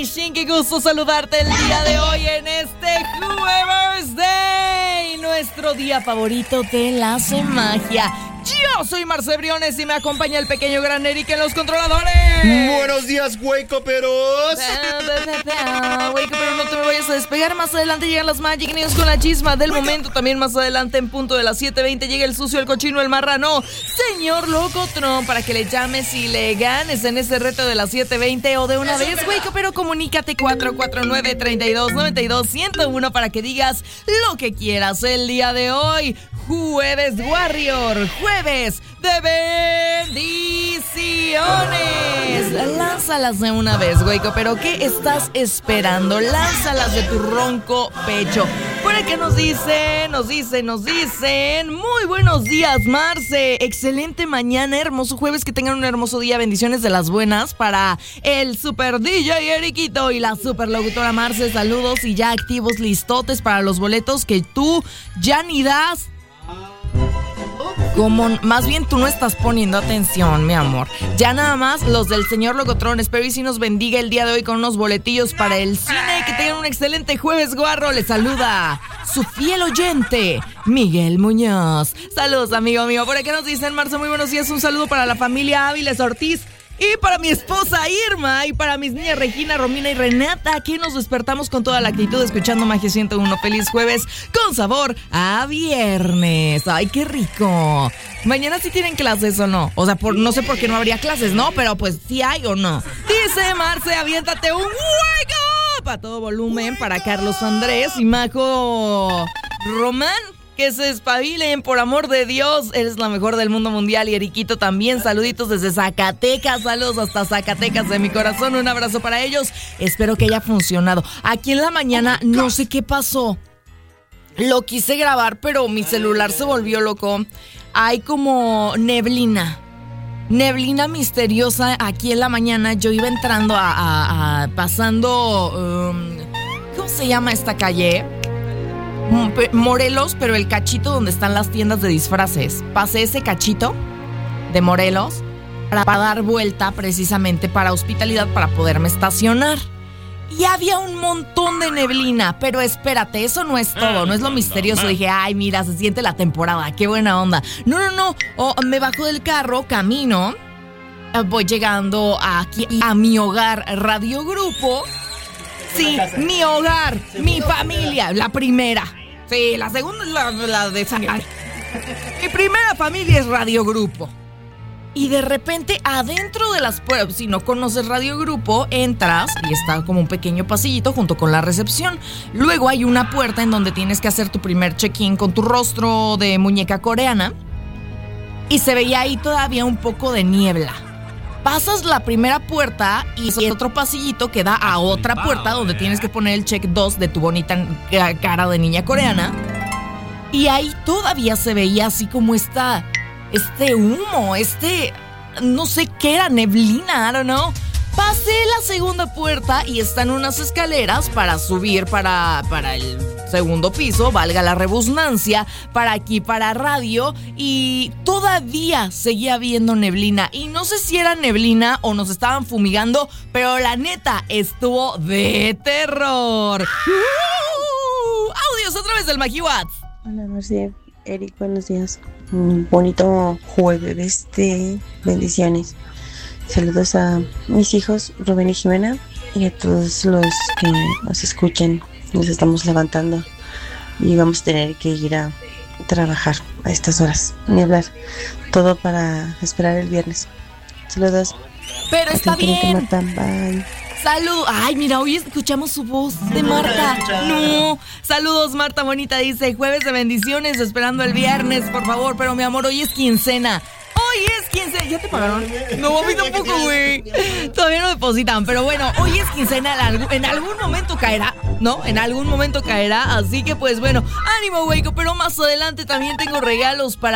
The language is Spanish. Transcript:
Nation, qué gusto saludarte el día de hoy en este Jueves Day, nuestro día favorito de la Magia. Yo soy Marce Briones y me acompaña el pequeño gran Eric en los controladores. Buenos días, Wake-Uperos. Wake-Uperos, no te me vayas a despegar. Más adelante llegan las Magic News con la chisma del momento. También más adelante, en punto de las 7:20, llega el sucio, el cochino, el marrano, señor Locotrón, para que le llames y le ganes en ese reto de las 7:20 o de una vez, Wake-Upero, comunícate 449-3292-101 para que digas lo que quieras el día de hoy. Jueves Warrior, jueves de bendiciones. Lánzalas de una vez, Waco, pero ¿qué estás esperando? Lánzalas de tu ronco pecho. Por acá nos dicen, muy buenos días, Marce. Excelente mañana, hermoso jueves, que tengan un hermoso día. Bendiciones de las buenas para el super DJ Eriquito y la super locutora Marce. Saludos y ya activos listotes para los boletos que tú ya ni das. Como más bien tú no estás poniendo atención, mi amor. Ya nada más los del señor Locotrón. Espero y si nos bendiga el día de hoy con unos boletillos para el cine. Que tengan un excelente jueves, guarro. Les saluda su fiel oyente, Miguel Muñoz. Saludos, amigo mío. Por aquí nos dicen, Marce, muy buenos días. Un saludo para la familia Áviles Ortiz. Y para mi esposa Irma y para mis niñas Regina, Romina y Renata, que nos despertamos con toda la actitud escuchando Magia 101. Feliz jueves con sabor a viernes. ¡Ay, qué rico! Mañana sí tienen clases o no. O sea, no sé por qué no habría clases, ¿no? Pero pues sí hay o no. Dice Marce, aviéntate un wake up a todo volumen para Carlos Andrés y Majo Román. Que se espabilen, por amor de Dios. Eres la mejor del mundo mundial. Y Eriquito también, saluditos desde Zacatecas. Saludos hasta Zacatecas de mi corazón. Un abrazo para ellos. Espero que haya funcionado. Aquí en la mañana no sé qué pasó. Lo quise grabar, pero mi celular se volvió loco. Hay como neblina misteriosa aquí en la mañana. Yo iba entrando pasando... ¿cómo se llama esta calle? Morelos, pero el cachito donde están las tiendas de disfraces. Pasé ese cachito de Morelos para dar vuelta precisamente para hospitalidad, para poderme estacionar. Y había un montón de neblina, pero espérate, eso no es todo, no es lo misterioso. Dije, ay, mira, se siente la temporada, qué buena onda. No. Me bajo del carro, camino, voy llegando aquí a mi hogar Radio Grupo. Sí, mi hogar, mi familia, la primera. Sí, la segunda es la de sangre. Mi primera familia es Radio Grupo. Y de repente, adentro de las puertas, si no conoces Radio Grupo, entras y está como un pequeño pasillito junto con la recepción. Luego hay una puerta en donde tienes que hacer tu primer check-in con tu rostro de muñeca coreana. Y se veía ahí todavía un poco de niebla. Pasas la primera puerta y el otro pasillito que da a otra puerta donde tienes que poner el check 2 de tu bonita cara de niña coreana. Y ahí todavía se veía así como este humo, no sé qué era, neblina, I don't know. Pasé la segunda puerta y están unas escaleras para subir para el segundo piso, valga la redundancia, para aquí, para radio, y todavía seguía viendo neblina. Y no sé si era neblina o nos estaban fumigando, pero la neta estuvo de terror. Audios a través del MagiWhat's. Hola, Marcia, Eric, buenos días. Un bonito jueves de bendiciones. Saludos a mis hijos, Rubén y Jimena, y a todos los que nos escuchen. Nos estamos levantando y vamos a tener que ir a trabajar a estas horas, ni hablar. Todo para esperar el viernes. Saludos. Pero está bien. Marta, bye. Salud. Ay, mira, hoy escuchamos su voz de Marta. No. Saludos, Marta bonita. Dice, jueves de bendiciones, esperando el viernes, por favor. Pero mi amor, hoy es quincena. Hoy es quincena. ¿Ya te pagaron? No, a mí tampoco, güey. Todavía no depositan. Pero bueno, hoy es quincena. En algún momento caerá, ¿no? En algún momento caerá. Así que pues bueno, ánimo, güey. Pero más adelante también tengo regalos para